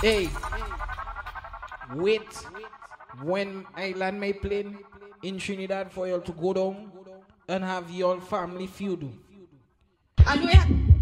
Hey, wait when Island may plane in Trinidad for you to go down and have your family feud. And we